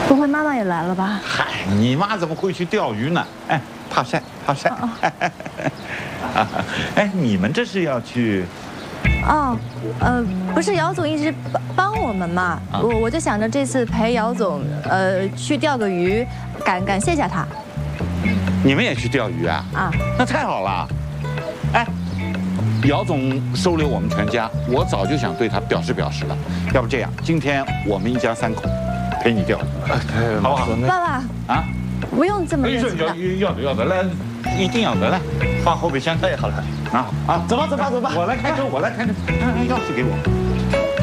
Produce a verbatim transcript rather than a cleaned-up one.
不会妈妈也来了吧？ 嗨，你妈怎么会去钓鱼呢？哎，怕晒，怕晒。哎，你们这是要去？ 哦，呃，不是姚总一直帮帮我们嘛， 啊我我就想着这次陪姚总，呃，去钓个鱼，感感谢一下他。 你们也去钓鱼啊？ 啊， 那太好了。哎，姚总收留我们全家，我早就想对他表示表示了。要不这样，今天我们一家三口陪你钓，好不好？ 爸爸啊， 不用这么哎， 热情的。 要的要的，来，一定要的，来，放后备箱。哎，好了，拿好啊， 走吧走吧走吧， 我来开车，我来开车，钥匙给我。